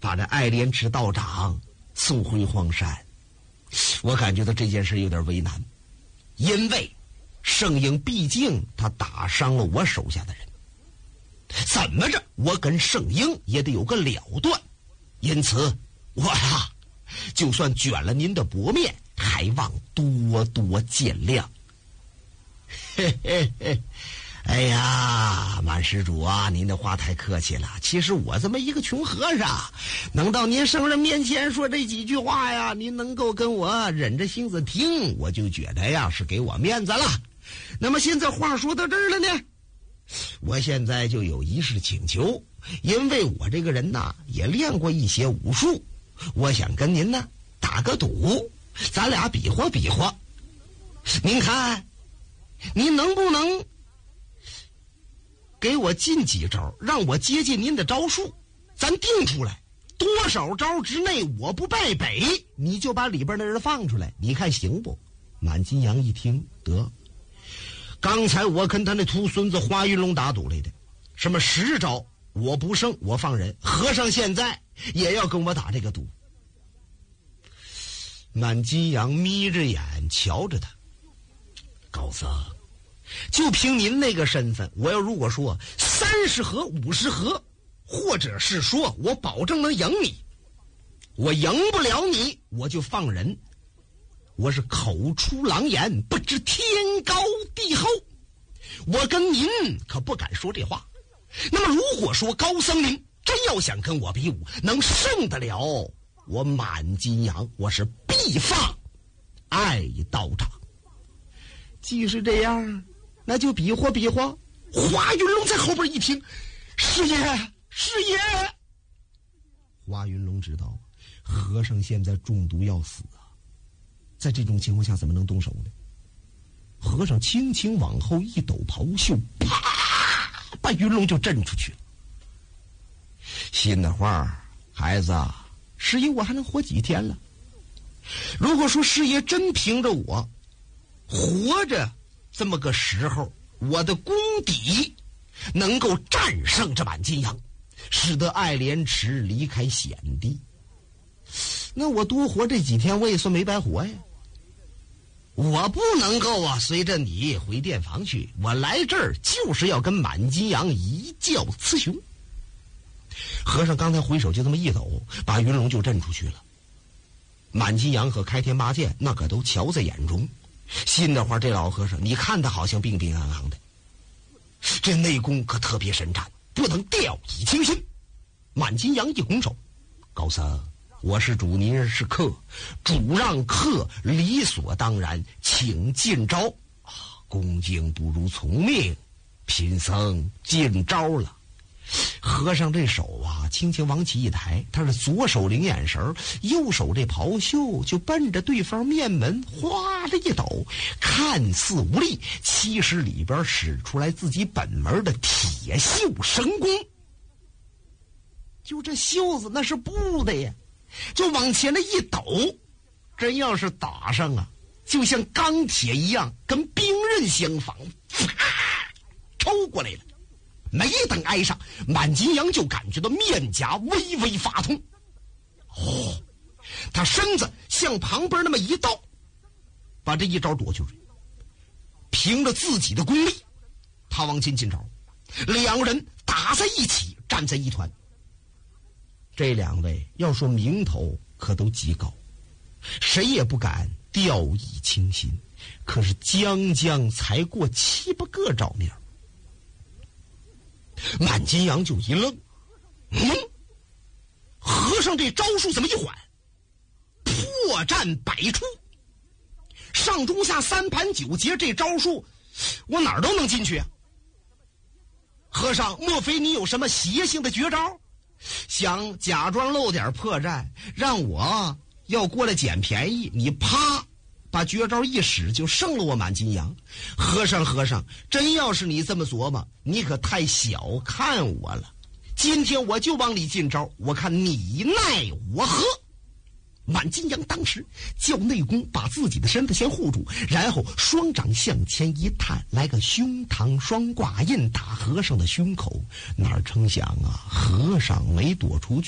把这爱莲池道长送回荒山。我感觉到这件事有点为难，因为圣婴毕竟他打伤了我手下的人，怎么着我跟圣婴也得有个了断，因此我呀就算卷了您的薄面，还望多多见谅。嘿嘿嘿，哎呀，满施主啊，您的话太客气了。其实我这么一个穷和尚，能到您圣人面前说这几句话呀，您能够跟我忍着性子听，我就觉得呀是给我面子了。那么现在话说到这儿了呢，我现在就有一事请求，因为我这个人呐也练过一些武术，我想跟您呢打个赌，咱俩比划比划。您看您能不能给我进几招，让我接近您的招数，咱定出来多少招之内我不败北，你就把里边的人放出来，你看行不？满金阳一听，得，刚才我跟他那秃孙子花云龙打赌来的，什么10招我不胜我放人，和尚现在也要跟我打这个赌。满金阳眯着眼瞧着他，高僧，就凭您那个身份，我要如果说30合50合，或者是说我保证能赢你，我赢不了你我就放人，我是口出狼言，不知天高地厚，我跟您可不敢说这话。那么如果说高僧您真要想跟我比武，能胜得了我满金阳，我是必放爱道长。既是这样，那就比划比划。华云龙在后边一听，师爷师爷。华云龙知道和尚现在中毒要死啊，在这种情况下怎么能动手呢？和尚轻轻往后一抖袍袖，啪，把云龙就震出去了。心的话，孩子啊，师爷我还能活几天了？如果说师爷真凭着我活着这么个时候，我的功底能够战胜这满金阳，使得爱莲池离开险地，那我多活这几天我也算没白活呀。我不能够啊随着你回殿房去，我来这儿就是要跟满金阳一较雌雄。和尚刚才回手就这么一抖，把云龙就震出去了。满金阳和开天八剑那可都瞧在眼中，心的话，这老和尚你看他好像病病怏怏的，这内功可特别深湛，不能掉以轻心。满金阳一拱手，高僧，我是主，您是客，主让客理所当然，请进招。恭敬不如从命，贫僧进招了。和尚这手啊轻轻往起一抬，他是左手灵眼神，右手这袍袖就奔着对方面门哗的一抖，看似无力，其实里边使出来自己本门的铁袖神功。就这袖子那是布的呀，就往前那一抖，真要是打上啊，就像钢铁一样，跟兵刃相仿，抽过来了。没等挨上，满金阳就感觉到面颊微微发痛。他身子向旁边那么一倒，把这一招躲去。凭着自己的功力，他往前进招，两人打在一起，站在一团。这两位要说名头可都极高，谁也不敢掉以轻心。可是将才过7、8个招面，满金阳就一愣，和尚这招数怎么一缓，破绽百出，上中下3盘9节，这招数我哪儿都能进去啊。和尚，莫非你有什么邪性的绝招，想假装露点破绽，让我要过来捡便宜，你啪把绝招一使就胜了我满金阳？和尚，真要是你这么琢磨，你可太小看我了。今天我就往里进招，我看你奈我何。满金阳当时叫内功把自己的身子先护住，然后双掌向前一探，来个胸膛双挂印打和尚的胸口。哪成想啊，和尚没躲出去，